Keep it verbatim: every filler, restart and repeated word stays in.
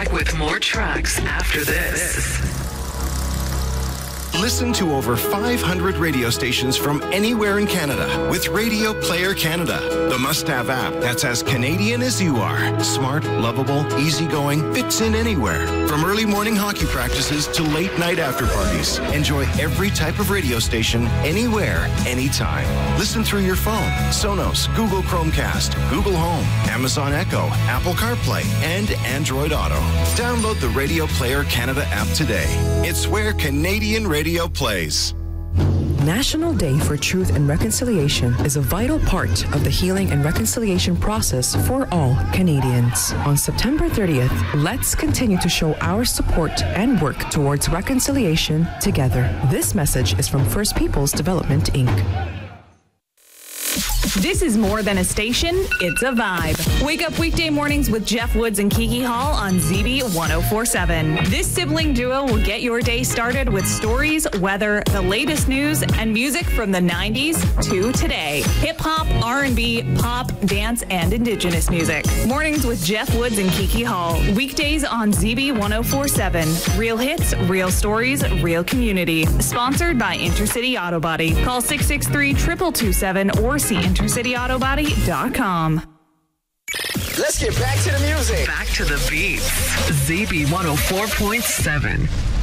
back with more tracks after this. Listen to over five hundred radio stations from anywhere in Canada with Radio Player Canada, the must-have app that's as Canadian as you are. Smart, lovable, easygoing, fits in anywhere. From early morning hockey practices to late night after parties. Enjoy every type of radio station, anywhere, anytime. Listen through your phone, Sonos, Google Chromecast, Google Home, Amazon Echo, Apple CarPlay, and Android Auto. Download the Radio Player Canada app today. It's where Canadian radio plays. National Day for Truth and Reconciliation is a vital part of the healing and reconciliation process for all Canadians. On September thirtieth, let's continue to show our support and work towards reconciliation together. This message is from First Peoples Development, Incorporated. This is more than a station, it's a vibe. Wake up weekday mornings with Jeff Woods and Kiki Hall on Z B one oh four point seven. This sibling duo will get your day started with stories, weather, the latest news, and music from the nineties to today. Hip-hop, R and B, pop, dance, and indigenous music. Mornings with Jeff Woods and Kiki Hall. Weekdays on Z B one oh four point seven. Real hits, real stories, real community. Sponsored by Intercity Auto Body. Call six six three, two two two seven or see intercity auto body dot com. Let's get back to the music. Back to the beats. Z B one oh four point seven.